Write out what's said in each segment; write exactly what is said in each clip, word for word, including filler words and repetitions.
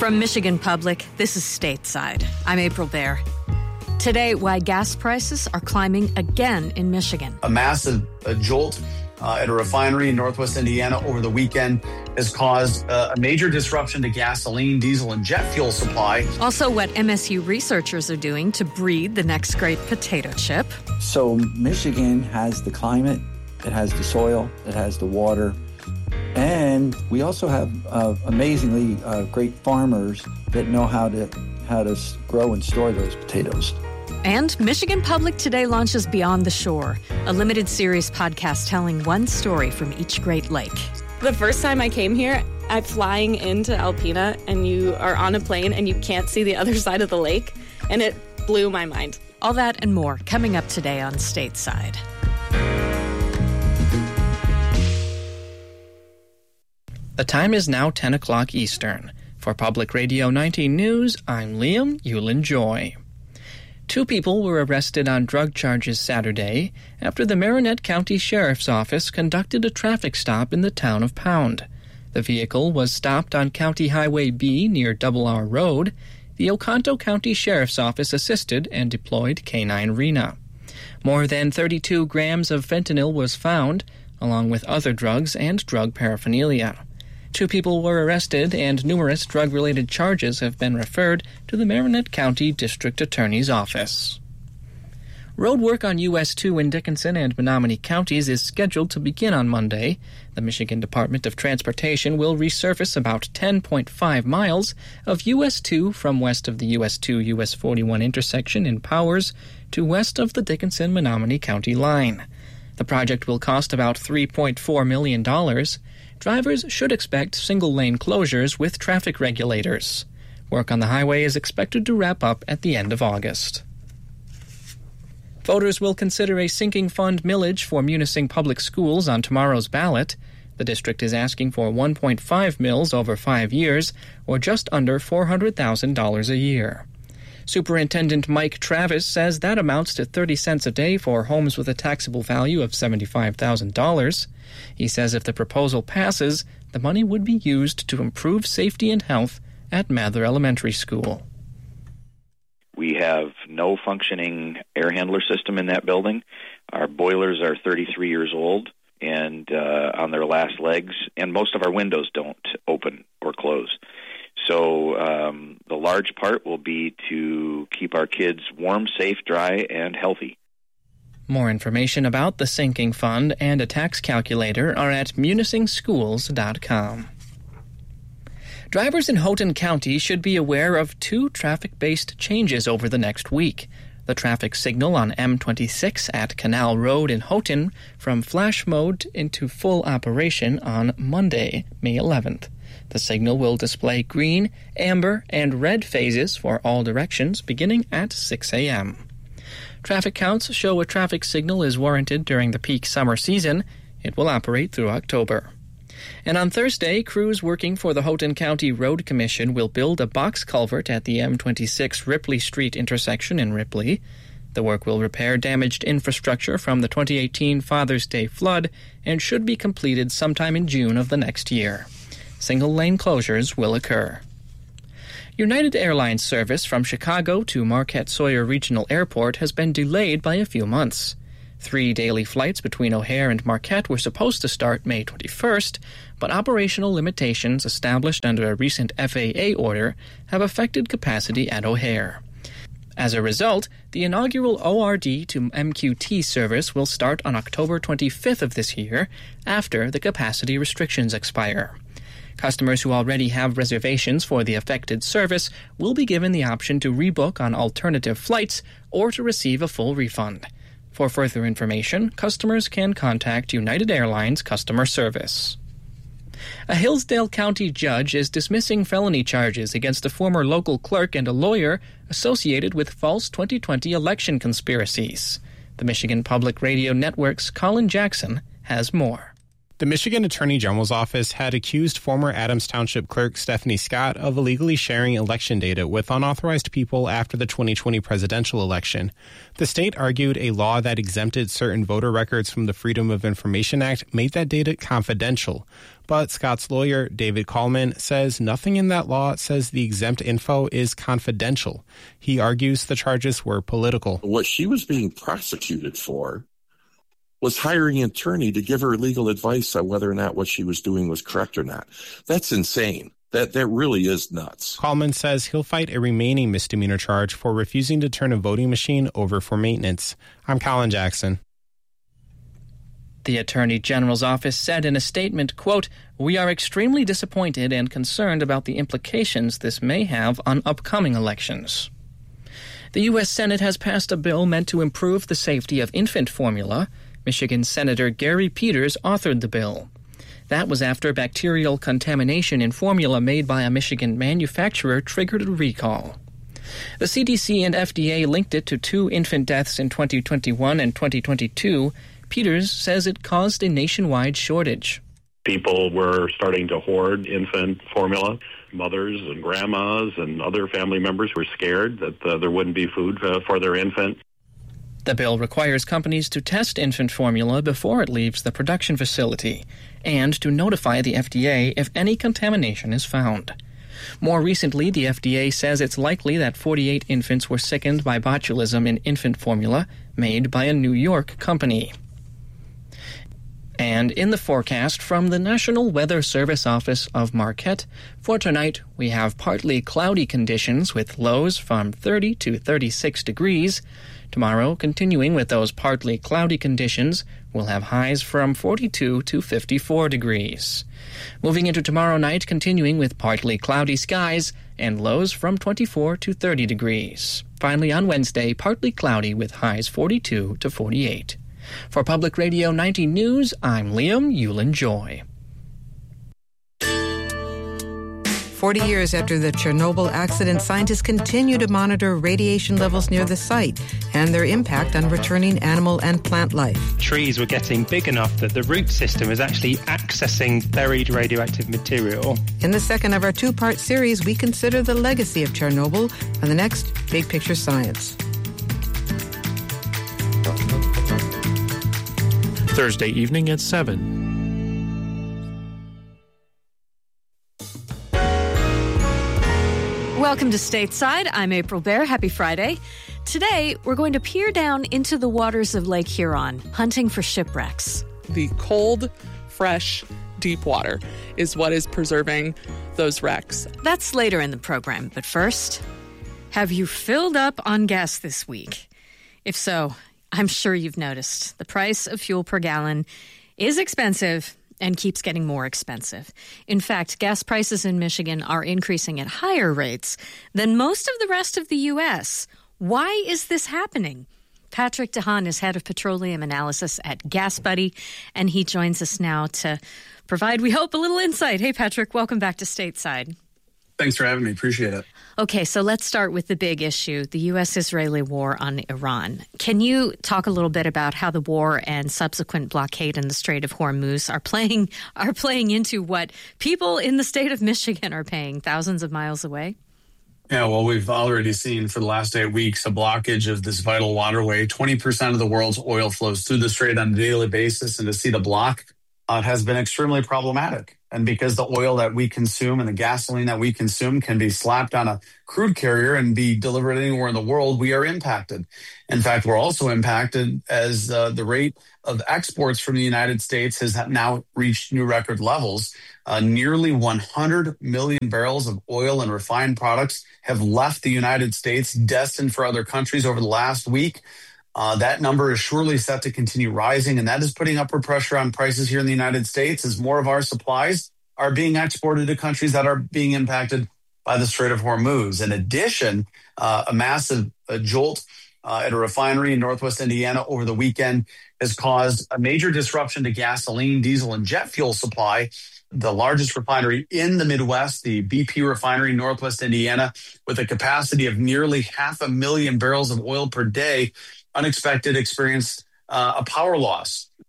From Michigan Public, this is Stateside. I'm April Baer. Today, why gas prices are climbing again in Michigan. A massive uh, jolt uh, at a refinery in Northwest Indiana over the weekend has caused uh, a major disruption to gasoline, diesel, and jet fuel supply. Also, what M S U researchers are doing to breed the next great potato chip. So Michigan has the climate, it has the soil, it has the water, and we also have uh, amazingly uh, great farmers that know how to how to grow and store those potatoes. And Michigan Public today launches Beyond the Shore, a limited series podcast telling one story from each Great Lake. The first time I came here, I'm flying into Alpena, and you are on a plane and you can't see the other side of the lake, and it blew my mind. All that and more coming up today on Stateside. The time is now ten o'clock Eastern. For Public Radio nineteen News, I'm Liam Yulin-Joy. Two people were arrested on drug charges Saturday after the Marinette County Sheriff's Office conducted a traffic stop in the town of Pound. The vehicle was stopped on County Highway B near Double R Road. The Oconto County Sheriff's Office assisted and deployed K nine Rena. More than thirty-two grams of fentanyl was found, along with other drugs and drug paraphernalia. Two people were arrested, and numerous drug-related charges have been referred to the Marinette County District Attorney's Office. Road work on U S two in Dickinson and Menominee counties is scheduled to begin on Monday. The Michigan Department of Transportation will resurface about ten point five miles of U S two from west of the U S two U S forty-one intersection in Powers to west of the Dickinson-Menominee County line. The project will cost about three point four million dollars. Drivers should expect single-lane closures with traffic regulators. Work on the highway is expected to wrap up at the end of August. Voters will consider a sinking fund millage for Munising Public Schools on tomorrow's ballot. The district is asking for one point five mils over five years, or just under four hundred thousand dollars a year. Superintendent Mike Travis says that amounts to thirty cents a day for homes with a taxable value of seventy-five thousand dollars. He says if the proposal passes, the money would be used to improve safety and health at Mather Elementary School. We have no functioning air handler system in that building. Our boilers are thirty-three years old and uh, on their last legs, and most of our windows don't open or close. So um, the large part will be to keep our kids warm, safe, dry, and healthy. More information about the sinking fund and a tax calculator are at munising schools dot com. Drivers in Houghton County should be aware of two traffic-based changes over the next week. The traffic signal on M twenty-six at Canal Road in Houghton from flash mode into full operation on Monday, May eleventh. The signal will display green, amber, and red phases for all directions beginning at six a.m. Traffic counts show a traffic signal is warranted during the peak summer season. It will operate through October. And on Thursday, crews working for the Houghton County Road Commission will build a box culvert at the M twenty-six Ripley Street intersection in Ripley. The work will repair damaged infrastructure from the twenty eighteen Father's Day flood and should be completed sometime in June of the next year. Single-lane closures will occur. United Airlines service from Chicago to Marquette Sawyer Regional Airport has been delayed by a few months. Three daily flights between O'Hare and Marquette were supposed to start May twenty-first, but operational limitations established under a recent F A A order have affected capacity at O'Hare. As a result, the inaugural O R D to M Q T service will start on October twenty-fifth of this year, after the capacity restrictions expire. Customers who already have reservations for the affected service will be given the option to rebook on alternative flights or to receive a full refund. For further information, customers can contact United Airlines Customer Service. A Hillsdale County judge is dismissing felony charges against a former local clerk and a lawyer associated with false twenty twenty election conspiracies. The Michigan Public Radio Network's Colin Jackson has more. The Michigan Attorney General's office had accused former Adams Township Clerk Stephanie Scott of illegally sharing election data with unauthorized people after the twenty twenty presidential election. The state argued a law that exempted certain voter records from the Freedom of Information Act made that data confidential. But Scott's lawyer, David Kallman, says nothing in that law says the exempt info is confidential. He argues the charges were political. What she was being prosecuted for was hiring an attorney to give her legal advice on whether or not what she was doing was correct or not. That's insane. That that really is nuts. Kallman says he'll fight a remaining misdemeanor charge for refusing to turn a voting machine over for maintenance. I'm Colin Jackson. The Attorney General's office said in a statement, quote, "We are extremely disappointed and concerned about the implications this may have on upcoming elections." The U S Senate has passed a bill meant to improve the safety of infant formula. Michigan Senator Gary Peters authored the bill. That was after bacterial contamination in formula made by a Michigan manufacturer triggered a recall. The C D C and F D A linked it to two infant deaths in twenty twenty-one and twenty twenty-two. Peters says it caused a nationwide shortage. People were starting to hoard infant formula. Mothers and grandmas and other family members were scared that uh, there wouldn't be food uh, for their infant. The bill requires companies to test infant formula before it leaves the production facility and to notify the F D A if any contamination is found. More recently, the F D A says it's likely that forty-eight infants were sickened by botulism in infant formula made by a New York company. And in the forecast from the National Weather Service office of Marquette, for tonight we have partly cloudy conditions with lows from thirty to thirty-six degrees. Tomorrow, continuing with those partly cloudy conditions, we'll have highs from forty-two to fifty-four degrees. Moving into tomorrow night, continuing with partly cloudy skies and lows from twenty-four to thirty degrees. Finally, on Wednesday, partly cloudy with highs forty-two to forty-eight. For Public Radio ninety News, I'm Liam Yulin-Joy. Forty years after the Chernobyl accident, scientists continue to monitor radiation levels near the site and their impact on returning animal and plant life. Trees were getting big enough that the root system is actually accessing buried radioactive material. In the second of our two-part series, we consider the legacy of Chernobyl on the next Big Picture Science. Thursday evening at seven. Welcome to Stateside. I'm April Baer. Happy Friday. Today, we're going to peer down into the waters of Lake Huron, hunting for shipwrecks. The cold, fresh, deep water is what is preserving those wrecks. That's later in the program. But first, have you filled up on gas this week? If so, I'm sure you've noticed the price of fuel per gallon is expensive and keeps getting more expensive. In fact, gas prices in Michigan are increasing at higher rates than most of the rest of the U S. Why is this happening? Patrick DeHaan is head of petroleum analysis at GasBuddy, and he joins us now to provide, we hope, a little insight. Hey, Patrick, welcome back to Stateside. Thanks for having me. Appreciate it. Okay, so let's start with the big issue, the U S-Israeli war on Iran. Can you talk a little bit about how the war and subsequent blockade in the Strait of Hormuz are playing are playing into what people in the state of Michigan are paying thousands of miles away? Yeah, well, we've already seen for the last eight weeks a blockage of this vital waterway. twenty percent of the world's oil flows through the strait on a daily basis, and to see the block uh, has been extremely problematic. And because the oil that we consume and the gasoline that we consume can be slapped on a crude carrier and be delivered anywhere in the world, we are impacted. In fact, we're also impacted as uh, the rate of exports from the United States has now reached new record levels. Uh, nearly one hundred million barrels of oil and refined products have left the United States, destined for other countries over the last week. Uh, that number is surely set to continue rising, and that is putting upward pressure on prices here in the United States as more of our supplies are being exported to countries that are being impacted by the Strait of Hormuz. In addition, uh, a massive uh, jolt uh, at a refinery in Northwest Indiana over the weekend has caused a major disruption to gasoline, diesel, and jet fuel supply. The largest refinery in the Midwest, the B P refinery in Northwest Indiana, with a capacity of nearly half a million barrels of oil per day, unexpected experienced uh, a power loss.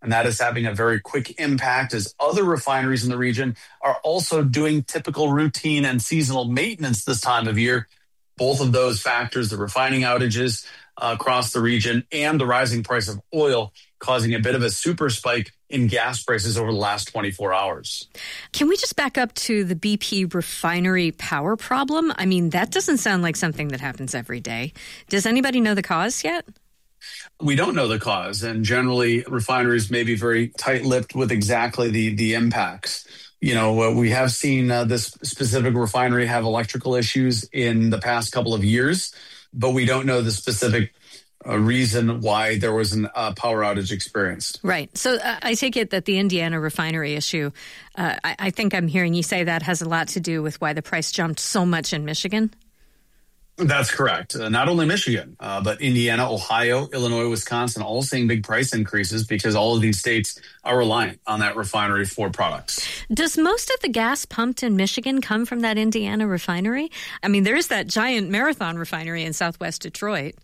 And that is having a very quick impact as other refineries in the region are also doing typical routine and seasonal maintenance this time of year. Both of those factors, the refining outages uh, across the region and the rising price of oil, causing a bit of a super spike in gas prices over the last twenty-four hours. Can we just back up to the B P refinery power problem? I mean, that doesn't sound like something that happens every day. Does anybody know the cause yet? We don't know the cause, and generally refineries may be very tight-lipped with exactly the, the impacts. You know, we have seen uh, this specific refinery have electrical issues in the past couple of years, but we don't know the specific uh, reason why there was a uh, power outage experienced. Right. So uh, I take it that the Indiana refinery issue, uh, I, I think I'm hearing you say that has a lot to do with why the price jumped so much in Michigan. That's correct. Uh, not only Michigan, uh, but Indiana, Ohio, Illinois, Wisconsin, all seeing big price increases because all of these states are reliant on that refinery for products. Does most of the gas pumped in Michigan come from that Indiana refinery? I mean, there's that giant Marathon refinery in southwest Detroit.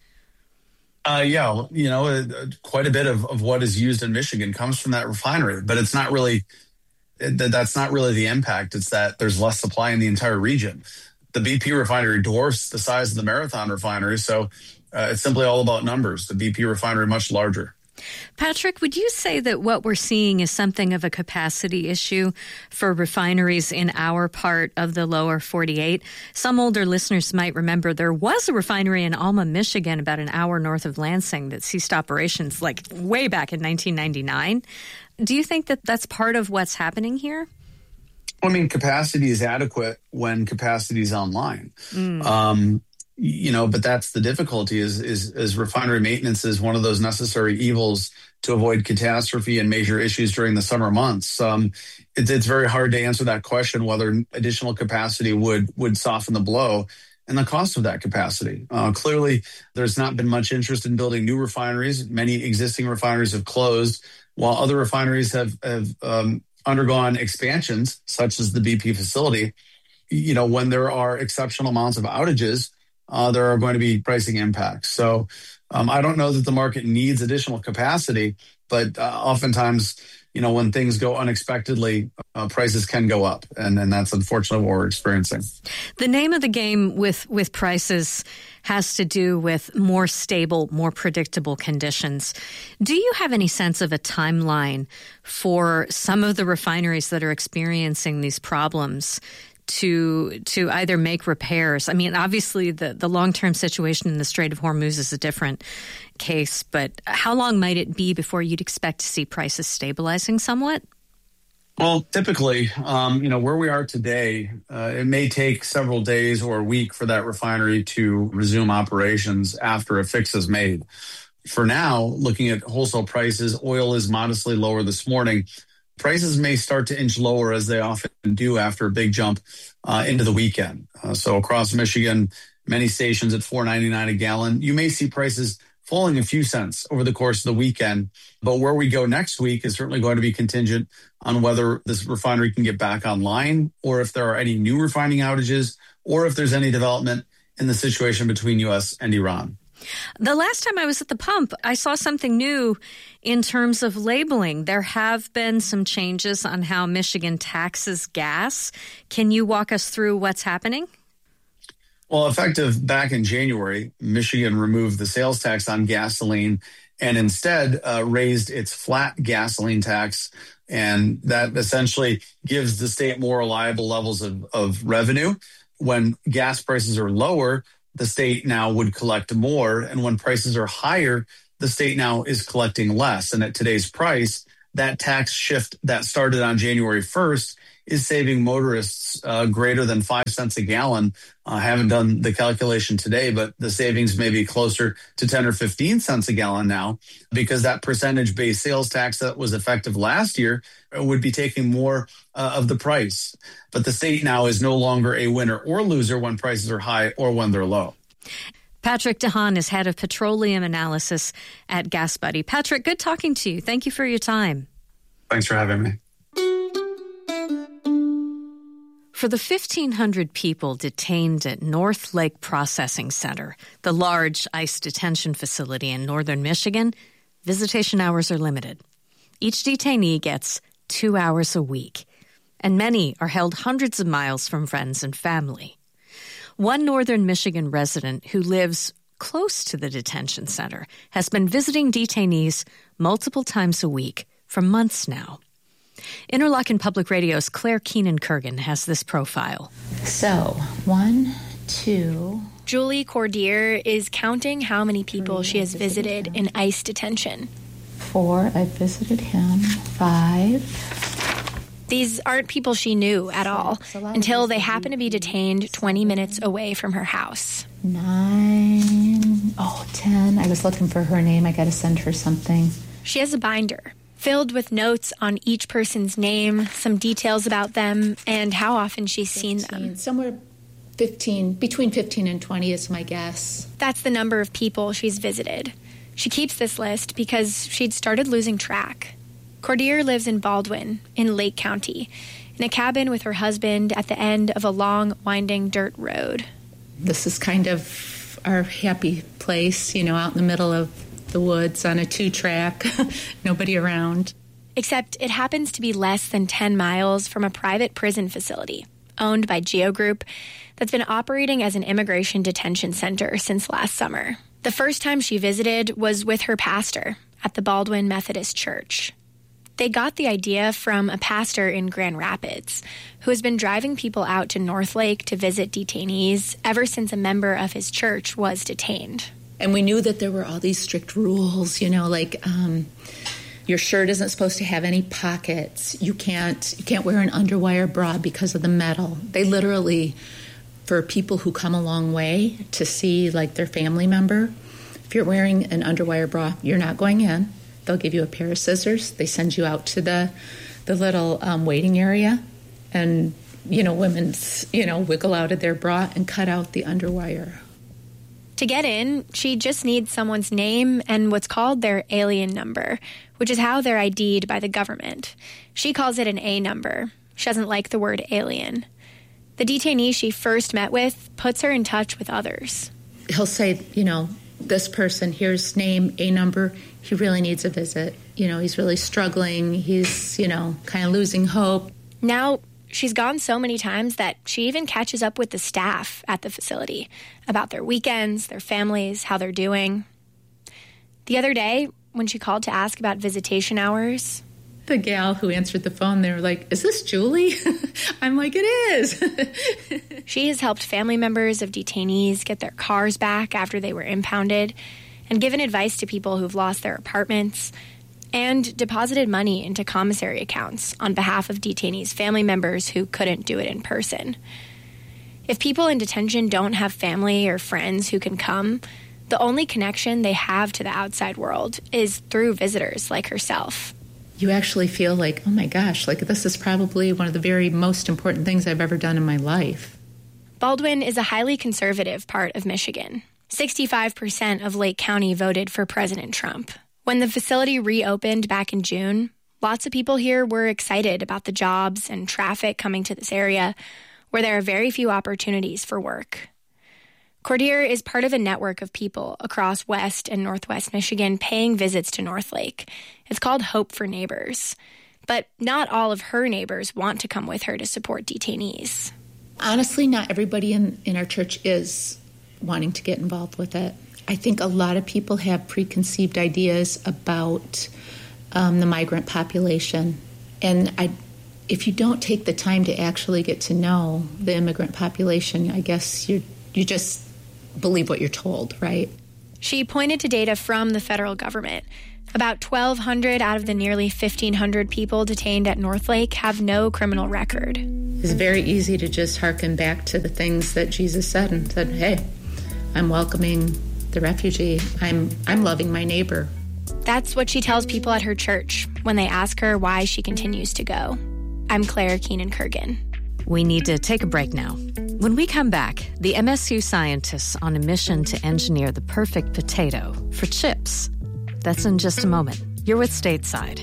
Uh, yeah, you know, uh, quite a bit of, of what is used in Michigan comes from that refinery, but it's not really, it, that's not really the impact. It's that there's less supply in the entire region. The B P refinery dwarfs the size of the Marathon refinery, so uh, it's simply all about numbers. The B P refinery much larger. Patrick, would you say that what we're seeing is something of a capacity issue for refineries in our part of the lower forty-eight? Some older listeners might remember there was a refinery in Alma, Michigan, about an hour north of Lansing that ceased operations like way back in nineteen ninety-nine. Do you think that that's part of what's happening here? I mean, capacity is adequate when capacity is online. Mm. Um, you know, but that's the difficulty is, is, is refinery maintenance is one of those necessary evils to avoid catastrophe and major issues during the summer months. Um, it, it's very hard to answer that question, whether additional capacity would, would soften the blow and the cost of that capacity. Uh, clearly, there's not been much interest in building new refineries. Many existing refineries have closed, while other refineries have, have um, undergone expansions, such as the B P facility. You know, when there are exceptional amounts of outages, uh, there are going to be pricing impacts. So um, I don't know that the market needs additional capacity, but uh, oftentimes, you know, when things go unexpectedly, uh, prices can go up. And, and that's unfortunately what we're experiencing. The name of the game with, with prices has to do with more stable, more predictable conditions. Do you have any sense of a timeline for some of the refineries that are experiencing these problems to to either make repairs? I mean, obviously, the, the long-term situation in the Strait of Hormuz is a different case, but how long might it be before you'd expect to see prices stabilizing somewhat? Well, typically, um, you know, where we are today, uh, it may take several days or a week for that refinery to resume operations after a fix is made. For now, looking at wholesale prices, oil is modestly lower this morning. Prices may start to inch lower as they often do after a big jump uh, into the weekend. Uh, so across Michigan, many stations at four ninety-nine a gallon. You may see prices falling a few cents over the course of the weekend. But where we go next week is certainly going to be contingent on whether this refinery can get back online or if there are any new refining outages or if there's any development in the situation between U S and Iran. The last time I was at the pump, I saw something new in terms of labeling. There have been some changes on how Michigan taxes gas. Can you walk us through what's happening? Well, effective back in January, Michigan removed the sales tax on gasoline and instead uh, raised its flat gasoline tax. And that essentially gives the state more reliable levels of, of revenue. When gas prices are lower, the state now would collect more. And when prices are higher, the state now is collecting less. And at today's price, that tax shift that started on January first is saving motorists uh, greater than five cents a gallon. I haven't done the calculation today, but the savings may be closer to ten or fifteen cents a gallon now, because that percentage-based sales tax that was effective last year would be taking more uh, of the price. But the state now is no longer a winner or loser when prices are high or when they're low. Patrick DeHaan is head of petroleum analysis at GasBuddy. Patrick, good talking to you. Thank you for your time. Thanks for having me. For the fifteen hundred people detained at North Lake Processing Center, the large ICE detention facility in northern Michigan, visitation hours are limited. Each detainee gets two hours a week, and many are held hundreds of miles from friends and family. One northern Michigan resident who lives close to the detention center has been visiting detainees multiple times a week for months now. Interlochen Public Radio's Claire Keenan-Kurgan has this profile. So, one, two... Julie Cordier is counting how many people she has visited in ICE detention. Four, I visited him. Five... These aren't people she knew at all until they happen to be detained twenty minutes away from her house. Nine, oh, ten. I was looking for her name. I got to send her something. She has a binder filled with notes on each person's name, some details about them, and how often she's seen them. Somewhere fifteen, between fifteen and twenty is my guess. That's the number of people she's visited. She keeps this list because she'd started losing track. Cordier lives in Baldwin, in Lake County, in a cabin with her husband at the end of a long, winding dirt road. This is kind of our happy place, you know, out in the middle of the woods on a two-track, nobody around. Except it happens to be less than ten miles from a private prison facility owned by Geo Group that's been operating as an immigration detention center since last summer. The first time she visited was with her pastor at the Baldwin Methodist Church. They got the idea from a pastor in Grand Rapids who has been driving people out to North Lake to visit detainees ever since a member of his church was detained. And we knew that there were all these strict rules, you know, like um, your shirt isn't supposed to have any pockets. You can't you can't wear an underwire bra because of the metal. They literally, for people who come a long way to see like their family member, if you're wearing an underwire bra, you're not going in. They'll give you a pair of scissors. They send you out to the the little um, waiting area, and you know, women's you know wiggle out of their bra and cut out the underwire. To get in, she just needs someone's name and what's called their alien number, which is how they're I D'd by the government. She calls it an A number. She doesn't like the word alien. The detainee she first met with puts her in touch with others. He'll say, you know, this person, here's name, A number. He really needs a visit. You know, he's really struggling. He's, you know, kind of losing hope. Now, she's gone so many times that she even catches up with the staff at the facility about their weekends, their families, how they're doing. The other day, when she called to ask about visitation hours, the gal who answered the phone, they were like, is this Julie? I'm like, it is. She has helped family members of detainees get their cars back after they were impounded and given advice to people who've lost their apartments and deposited money into commissary accounts on behalf of detainees' family members who couldn't do it in person. If people in detention don't have family or friends who can come, the only connection they have to the outside world is through visitors like herself. You actually feel like, oh my gosh, like this is probably one of the very most important things I've ever done in my life. Baldwin is a highly conservative part of Michigan. sixty-five percent of Lake County voted for President Trump. When the facility reopened back in June, lots of people here were excited about the jobs and traffic coming to this area, where there are very few opportunities for work. Cordier is part of a network of people across West and Northwest Michigan paying visits to North Lake. It's called Hope for Neighbors. But not all of her neighbors want to come with her to support detainees. Honestly, not everybody in, in our church is wanting to get involved with it. I think a lot of people have preconceived ideas about um, the migrant population. And I, if you don't take the time to actually get to know the immigrant population, I guess you you just believe what you're told, right? She pointed to data from the federal government. About twelve hundred out of the nearly fifteen hundred people detained at North Lake have no criminal record. It's very easy to just hearken back to the things that Jesus said and said, hey, I'm welcoming the refugee. I'm I'm loving my neighbor. That's what she tells people at her church when they ask her why she continues to go. I'm Claire Keenan-Kurgan. We need to take a break now. When we come back, the M S U scientists on a mission to engineer the perfect potato for chips. That's in just a moment. You're with Stateside.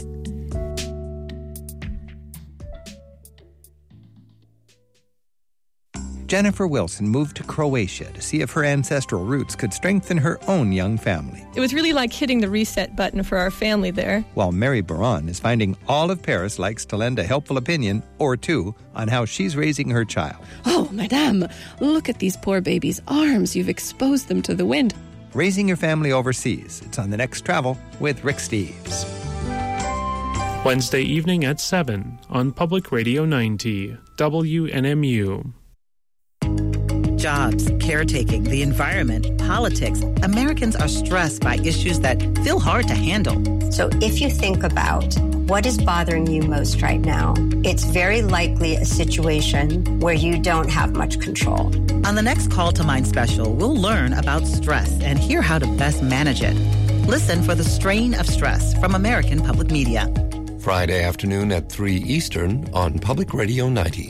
Jennifer Wilson moved to Croatia to see if her ancestral roots could strengthen her own young family. It was really like hitting the reset button for our family there. While Mary Baron is finding all of Paris likes to lend a helpful opinion or two on how she's raising her child. Oh, madame, look at these poor babies' arms. You've exposed them to the wind. Raising your family overseas. It's on The Next Travel with Rick Steves. Wednesday evening at seven on Public Radio ninety, W N M U. Jobs, caretaking, the environment, politics. Americans are stressed by issues that feel hard to handle. So if you think about what is bothering you most right now, it's very likely a situation where you don't have much control. On the next Call to Mind special, we'll learn about stress and hear how to best manage it. Listen for The Strain of Stress from American Public Media. Friday afternoon at three Eastern on Public Radio ninety.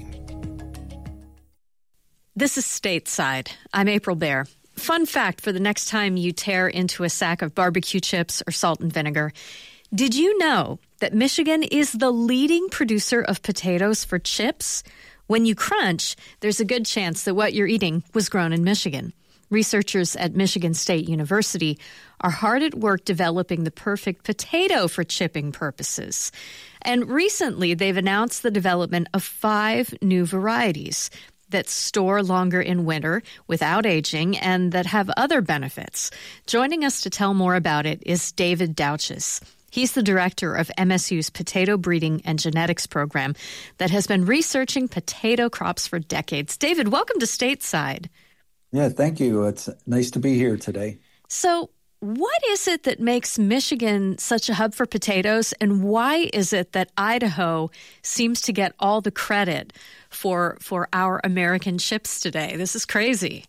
This is Stateside. I'm April Baer. Fun fact for the next time you tear into a sack of barbecue chips or salt and vinegar. Did you know that Michigan is the leading producer of potatoes for chips? When you crunch, there's a good chance that what you're eating was grown in Michigan. Researchers at Michigan State University are hard at work developing the perfect potato for chipping purposes. And recently, they've announced the development of five new varieties that store longer in winter without aging and that have other benefits. Joining us to tell more about it is David Douches. He's the director of M S U's Potato Breeding and Genetics program that has been researching potato crops for decades. David, welcome to Stateside. Yeah, thank you. It's nice to be here today. So, what is it that makes Michigan such a hub for potatoes, and why is it that Idaho seems to get all the credit for for our American chips today? This is crazy.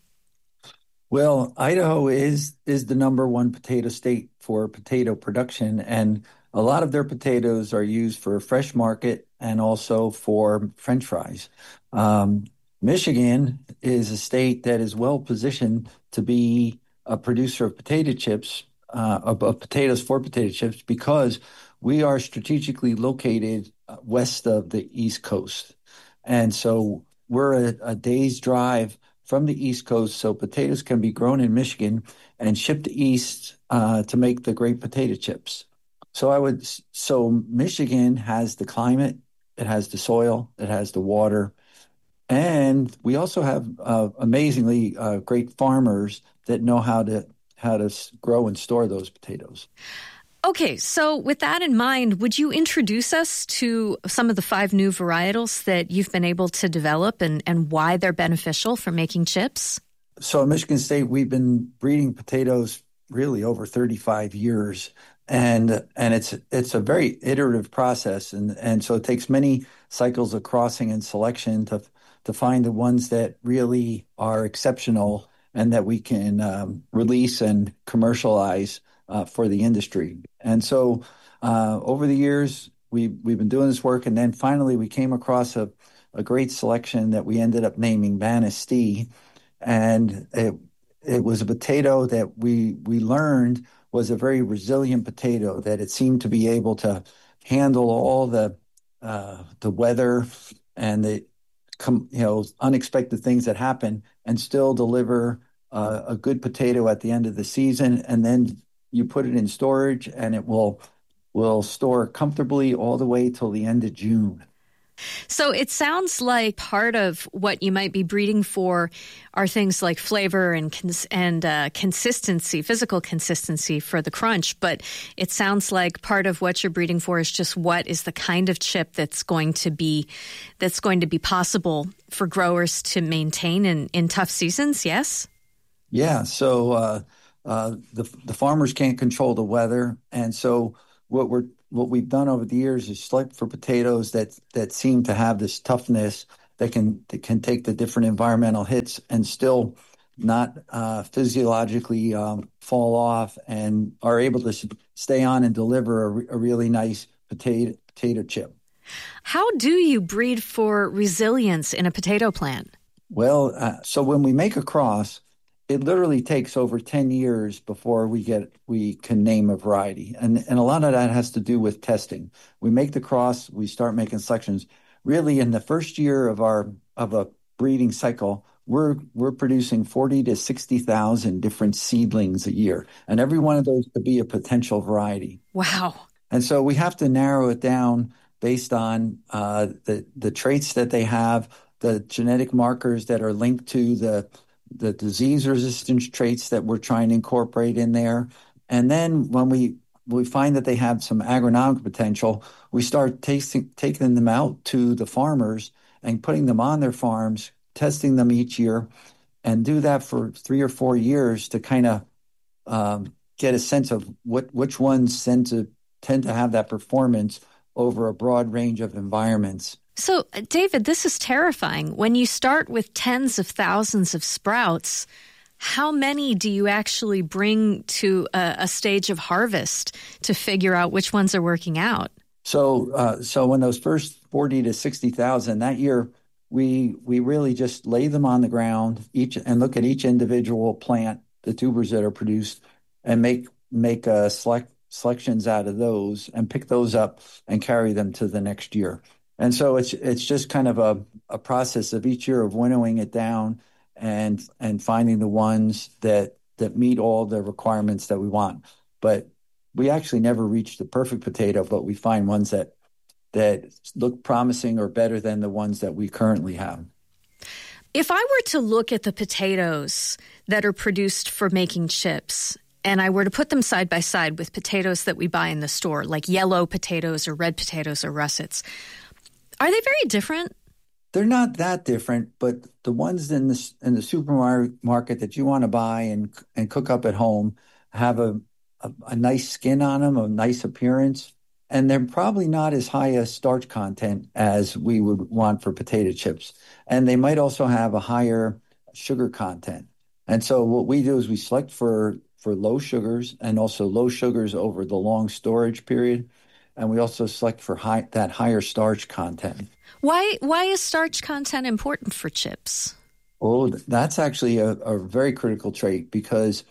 Well, Idaho is is the number one potato state for potato production, and a lot of their potatoes are used for fresh market and also for French fries. Um, Michigan is a state that is well positioned to be a producer of potato chips, uh, of, of potatoes for potato chips, because we are strategically located west of the East Coast. And so we're a, a day's drive from the East Coast, so potatoes can be grown in Michigan and shipped east uh, to make the great potato chips. So I would, so Michigan has the climate, it has the soil, it has the water, and we also have uh, amazingly uh, great farmers that know how to how to grow and store those potatoes. Okay, so with that in mind, would you introduce us to some of the five new varietals that you've been able to develop and, and why they're beneficial for making chips? So at Michigan State, we've been breeding potatoes really over thirty-five years. And and it's it's a very iterative process. And, and so it takes many cycles of crossing and selection to to find the ones that really are exceptional and that we can um, release and commercialize uh, for the industry. And so uh, over the years, we, we've been doing this work. And then finally, we came across a, a great selection that we ended up naming Manistee. And it, it was a potato that we we learned was a very resilient potato, that it seemed to be able to handle all the uh, the weather and the you know unexpected things that happen, and still deliver uh, a good potato at the end of the season. And then you put it in storage, and it will will store comfortably all the way till the end of June. So it sounds like part of what you might be breeding for are things like flavor and cons- and uh, consistency, physical consistency for the crunch. But it sounds like part of what you're breeding for is just what is the kind of chip that's going to be that's going to be possible for growers to maintain in, in tough seasons. Yes. Yeah. So uh, uh, the the farmers can't control the weather, and so what we're What we've done over the years is select for potatoes that that seem to have this toughness that can that can take the different environmental hits and still not uh, physiologically um, fall off, and are able to stay on and deliver a, a really nice potato potato chip. How do you breed for resilience in a potato plant? Well, uh, so when we make a cross, it literally takes over ten years before we get we can name a variety. And and a lot of that has to do with testing. We make the cross, we start making selections. Really, in the first year of our of a breeding cycle, we're we're producing forty to sixty thousand different seedlings a year, and every one of those could be a potential variety. Wow! And so we have to narrow it down based on uh, the the traits that they have, the genetic markers that are linked to the the disease resistance traits that we're trying to incorporate in there. And then when we we find that they have some agronomic potential, we start tasting, taking them out to the farmers and putting them on their farms, testing them each year, and do that for three or four years to kind of um, get a sense of what which ones tend to tend to have that performance over a broad range of environments. So, David, this is terrifying. When you start with tens of thousands of sprouts, how many do you actually bring to a, a stage of harvest to figure out which ones are working out? So, uh, so when those first forty to sixty thousand that year, we we really just lay them on the ground each and look at each individual plant, the tubers that are produced, and make make a select selections out of those and pick those up and carry them to the next year. And so it's it's just kind of a, a process of each year of winnowing it down and and finding the ones that that meet all the requirements that we want. But we actually never reach the perfect potato, but we find ones that that look promising or better than the ones that we currently have. If I were to look at the potatoes that are produced for making chips, and I were to put them side by side with potatoes that we buy in the store, like yellow potatoes or red potatoes or russets, are they very different? They're not that different, but the ones in the in the supermarket that you want to buy and and cook up at home have a, a a nice skin on them, a nice appearance, and they're probably not as high a starch content as we would want for potato chips. And they might also have a higher sugar content. And so what we do is we select for for low sugars and also low sugars over the long storage period, and we also select for high that higher starch content. Why why is starch content important for chips? Oh, that's actually a, a very critical trait, because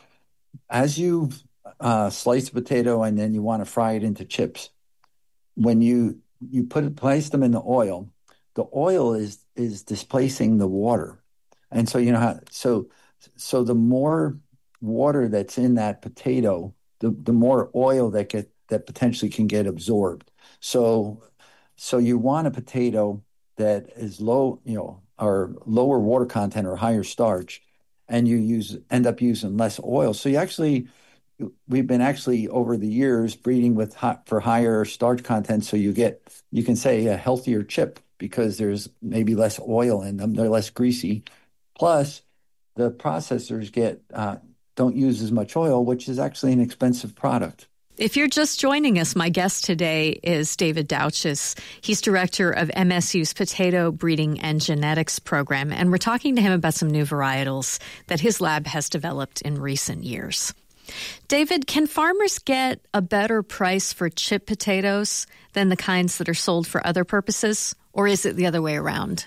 as you uh, slice a potato and then you want to fry it into chips, when you you put it, place them in the oil, the oil is is displacing the water, and so you know how so so the more water that's in that potato, the the more oil that get that potentially can get absorbed. So. So you want a potato that is low, you know, or lower water content or higher starch, and you use end up using less oil. So you actually, we've been actually over the years breeding with hot, for higher starch content. So you get, you can say a healthier chip because there's maybe less oil in them. They're less greasy. Plus, the processors get uh, don't use as much oil, which is actually an expensive product. If you're just joining us, my guest today is David Douches. He's director of M S U's Potato Breeding and Genetics Program, and we're talking to him about some new varietals that his lab has developed in recent years. David, can farmers get a better price for chip potatoes than the kinds that are sold for other purposes, or is it the other way around?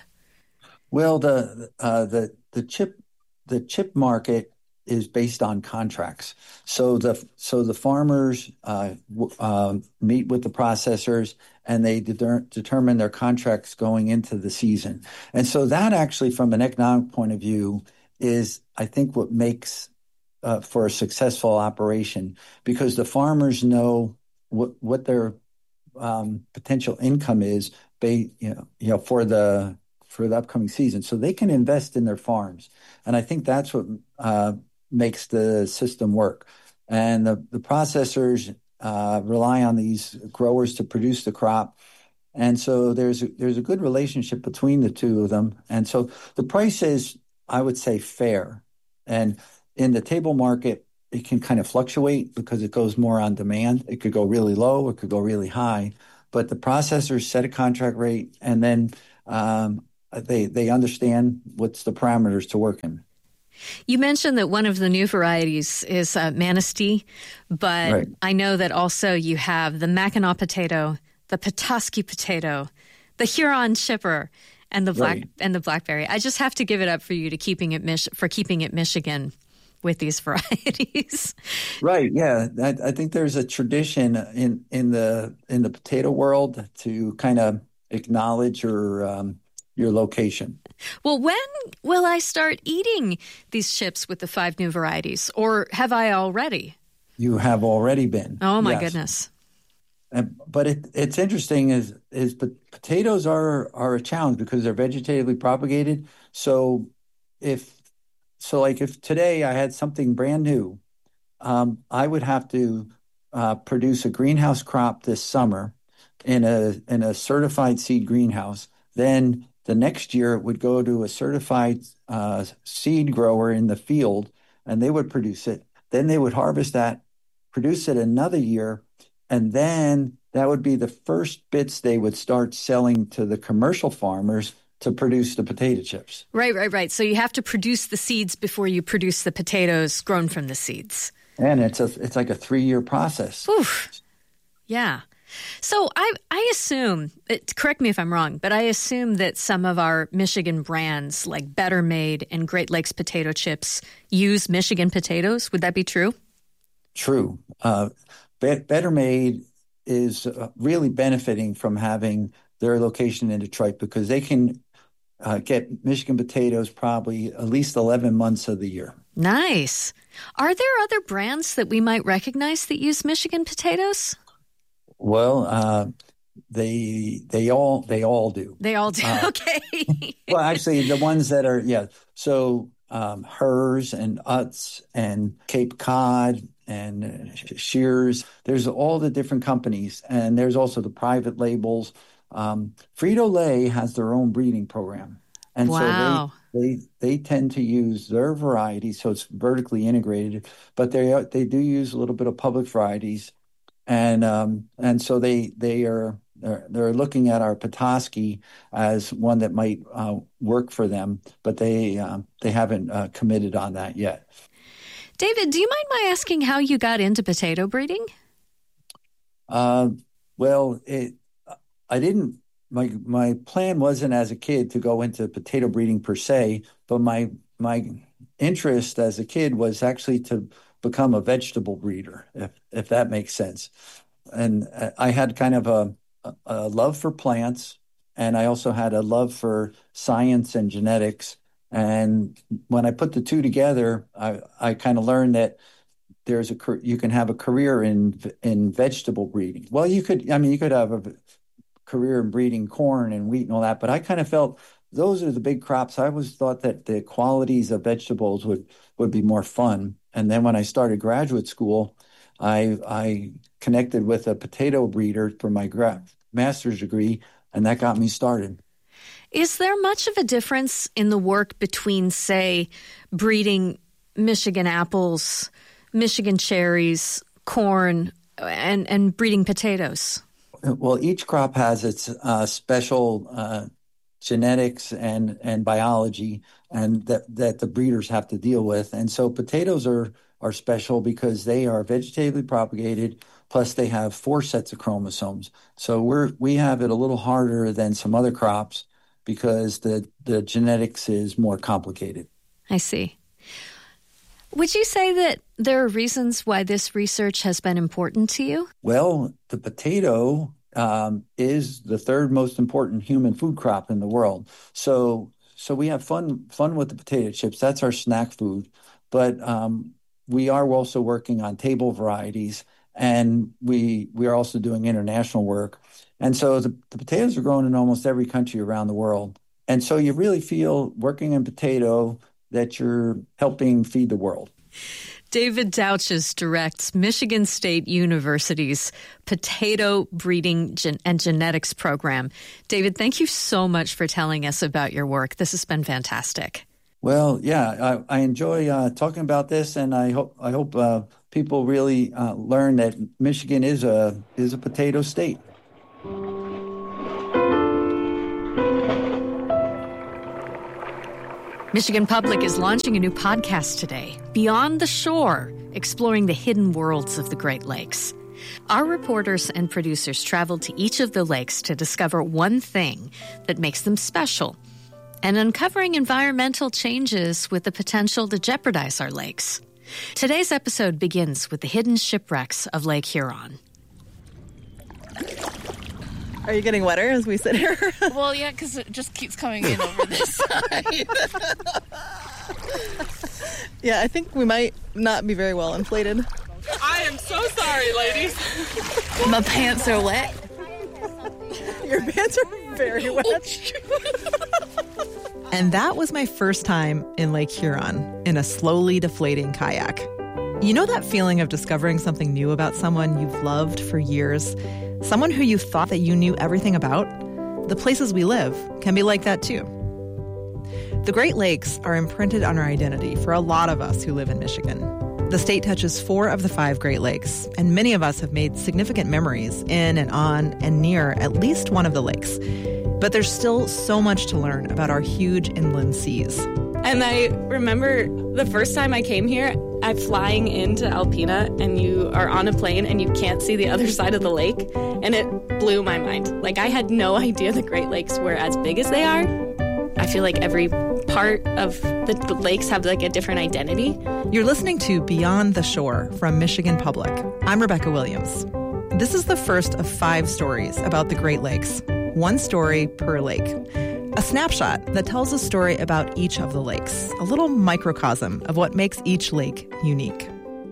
Well, the uh, the the chip the chip market is based on contracts. So the so the farmers uh, uh, meet with the processors, and they de- determine their contracts going into the season. And so that actually, from an economic point of view, is, I think, what makes uh, for a successful operation, because the farmers know what what their um, potential income is, they, you know, you know, for the for the upcoming season, so they can invest in their farms. And I think that's what uh, makes the system work. And the, the processors uh, rely on these growers to produce the crop. And so there's a, there's a good relationship between the two of them. And so the price is, I would say, fair. And in the table market, it can kind of fluctuate because it goes more on demand. It could go really low, it could go really high. But the processors set a contract rate, and then um, they they understand what's the parameters to work in. You mentioned that one of the new varieties is uh, Manistee, but right. I know that also you have the Mackinac potato, the Petoskey potato, the Huron chipper, and the black right. and the blackberry. I just have to give it up for you to keeping it Mich- for keeping it Michigan with these varieties. Right. Yeah, I, I think there's a tradition in in the in the potato world to kind of acknowledge or um, your location. Well, when will I start eating these chips with the five new varieties? Or have I already? You have already been. Oh, my yes. goodness. And, but it, it's interesting is is but potatoes are are a challenge because they're vegetatively propagated. So if so, like if today I had something brand new, um, I would have to uh, produce a greenhouse crop this summer in a in a certified seed greenhouse. Then the next year it would go to a certified uh, seed grower in the field, and they would produce it. Then they would harvest that, produce it another year. And then that would be the first bits they would start selling to the commercial farmers to produce the potato chips. Right, right, right. So you have to produce the seeds before you produce the potatoes grown from the seeds. And it's a it's like a three-year process. Oof. Yeah. So I I assume, it, correct me if I'm wrong, but I assume that some of our Michigan brands like Better Made and Great Lakes potato chips use Michigan potatoes. Would that be true? True. Uh Better Made is really benefiting from having their location in Detroit because they can uh, get Michigan potatoes probably at least eleven months of the year. Nice. Are there other brands that we might recognize that use Michigan potatoes? Well, uh, they they all they all do. They all do. Uh, okay. Well, actually, the ones that are yeah. So um, Hers and Utz and Cape Cod and Shears. There's all the different companies, and there's also the private labels. Um, Frito-Lay has their own breeding program, and wow. so they, they they tend to use their varieties, so it's vertically integrated. But they are, they do use a little bit of public varieties, and um, and so they they are they're, they're looking at our Petoskey as one that might uh, work for them, but they um, they haven't uh, committed on that yet. David, do you mind my asking how you got into potato breeding? Uh, well, it, I didn't. My my plan wasn't as a kid to go into potato breeding per se, but my my interest as a kid was actually to become a vegetable breeder, if if that makes sense. And I had kind of a, a love for plants, and I also had a love for science and genetics. And when I put the two together, I, I kind of learned that there's a you can have a career in in vegetable breeding. Well, you could, I mean, you could have a career in breeding corn and wheat and all that, but I kind of felt those are the big crops. I always thought that the qualities of vegetables would, would be more fun. And then when I started graduate school, I I connected with a potato breeder for my gra- master's degree, and that got me started. Is there much of a difference in the work between, say, breeding Michigan apples, Michigan cherries, corn, and, and breeding potatoes? Well, each crop has its uh, special uh, genetics and, and biology, and that, that the breeders have to deal with. And so potatoes are, are special because they are vegetatively propagated, plus they have four sets of chromosomes. So we're we have it a little harder than some other crops, because the, the genetics is more complicated. I see. Would you say that there are reasons why this research has been important to you? Well, the potato um, is the third most important human food crop in the world. So so we have fun fun with the potato chips. That's our snack food. But um, we are also working on table varieties, and we we are also doing international work. And so the, the potatoes are grown in almost every country around the world. And so you really feel working in potato that you're helping feed the world. David Douches directs Michigan State University's Potato Breeding Gen- and Genetics Program. David, thank you so much for telling us about your work. This has been fantastic. Well, yeah, I, I enjoy uh, talking about this, and I hope I hope uh, people really uh, learn that Michigan is a is a potato state. Michigan Public is launching a new podcast today, Beyond the Shore, exploring the hidden worlds of the Great Lakes. Our reporters and producers traveled to each of the lakes to discover one thing that makes them special, and uncovering environmental changes with the potential to jeopardize our lakes. Today's episode begins with the hidden shipwrecks of Lake Huron. Are you getting wetter as we sit here? Well, yeah, because it just keeps coming in over this side. Yeah, I think we might not be very well inflated. I am so sorry, ladies. My pants are wet. Your pants are very wet. And that was my first time in Lake Huron in a slowly deflating kayak. You know that feeling of discovering something new about someone you've loved for years? Someone who you thought that you knew everything about? The places we live can be like that too. The Great Lakes are imprinted on our identity for a lot of us who live in Michigan. The state touches four of the five Great Lakes, and many of us have made significant memories in and on and near at least one of the lakes. But there's still so much to learn about our huge inland seas. And I remember the first time I came here, I'm flying into Alpena, and you are on a plane and you can't see the other side of the lake, and it blew my mind. Like, I had no idea the Great Lakes were as big as they are. I feel like every part of the lakes have like a different identity. You're listening to Beyond the Shore from Michigan Public. I'm Rebecca Williams. This is the first of five stories about the Great Lakes, one story per lake. A snapshot that tells a story about each of the lakes, a little microcosm of what makes each lake unique.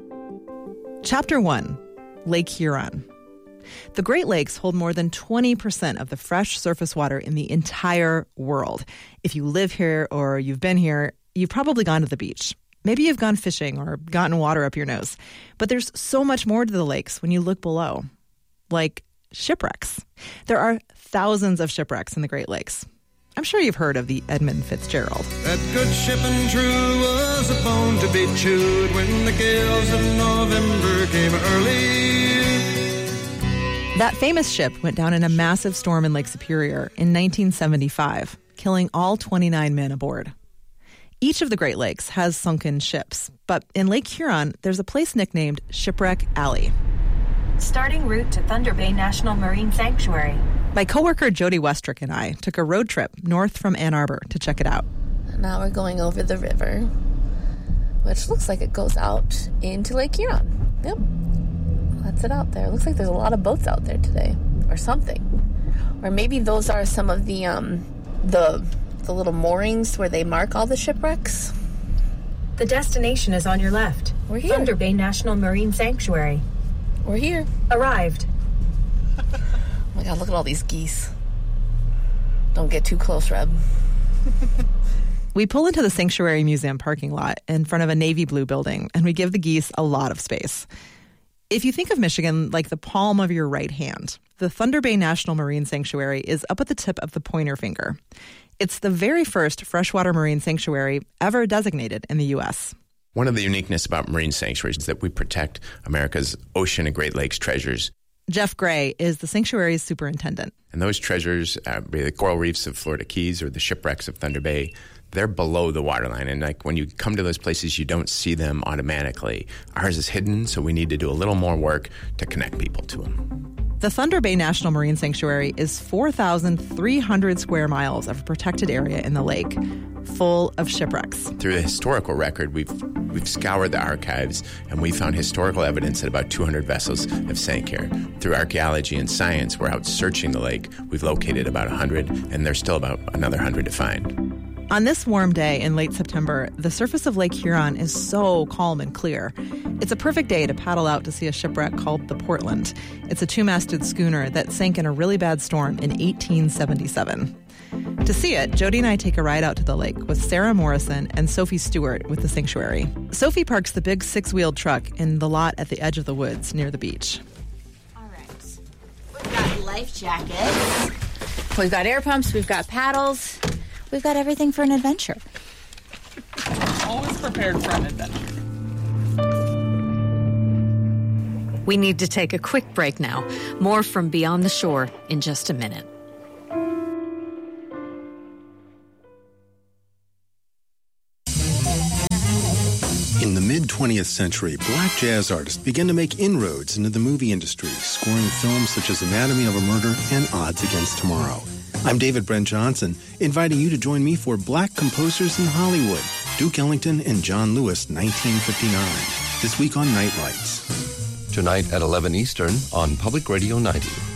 Chapter one, Lake Huron. The Great Lakes hold more than twenty percent of the fresh surface water in the entire world. If you live here or you've been here, you've probably gone to the beach. Maybe you've gone fishing or gotten water up your nose. But there's so much more to the lakes when you look below. Like shipwrecks. There are thousands of shipwrecks in the Great Lakes. I'm sure you've heard of the Edmund Fitzgerald. That good ship and true was a bone to be chewed when the gales of November came early. That famous ship went down in a massive storm in Lake Superior in nineteen seventy-five, killing all twenty-nine men aboard. Each of the Great Lakes has sunken ships, but in Lake Huron, there's a place nicknamed Shipwreck Alley. Starting route to Thunder Bay National Marine Sanctuary. My coworker Jody Westrick and I took a road trip north from Ann Arbor to check it out. Now we're going over the river, which looks like it goes out into Lake Huron. Yep. That's it out there. It looks like there's a lot of boats out there today, or something. Or maybe those are some of the um, the the little moorings where they mark all the shipwrecks. The destination is on your left. We're here. Thunder Bay National Marine Sanctuary. We're here. Arrived. Oh my God, look at all these geese. Don't get too close, Reb. We pull into the Sanctuary Museum parking lot in front of a navy blue building, and we give the geese a lot of space. If you think of Michigan like the palm of your right hand, the Thunder Bay National Marine Sanctuary is up at the tip of the pointer finger. It's the very first freshwater marine sanctuary ever designated in the U S. One of the uniqueness about marine sanctuaries is that we protect America's ocean and Great Lakes treasures. Jeff Gray is the sanctuary's superintendent. And those treasures, uh, the coral reefs of Florida Keys or the shipwrecks of Thunder Bay, they're below the waterline. And like when you come to those places, you don't see them automatically. Ours is hidden, so we need to do a little more work to connect people to them. The Thunder Bay National Marine Sanctuary is four thousand three hundred square miles of a protected area in the lake, full of shipwrecks. Through the historical record, we've we've scoured the archives, and we found historical evidence that about two hundred vessels have sank here. Through archaeology and science, we're out searching the lake. We've located about one hundred, and there's still about another one hundred to find. On this warm day in late September, the surface of Lake Huron is so calm and clear. It's a perfect day to paddle out to see a shipwreck called the Portland. It's a two-masted schooner that sank in a really bad storm in eighteen seventy-seven. To see it, Jody and I take a ride out to the lake with Sarah Morrison and Sophie Stewart with the sanctuary. Sophie parks the big six-wheeled truck in the lot at the edge of the woods near the beach. All right. We've got life jackets. We've got air pumps. We've got paddles. We've got everything for an adventure. Always prepared for an adventure. We need to take a quick break now. More from Beyond the Shore in just a minute. In the mid-twentieth century, black jazz artists began to make inroads into the movie industry, scoring films such as Anatomy of a Murder and Odds Against Tomorrow. I'm David Brent Johnson, inviting you to join me for Black Composers in Hollywood, Duke Ellington and John Lewis, nineteen fifty-nine. This week on Night Lights. Tonight at eleven Eastern on Public Radio ninety.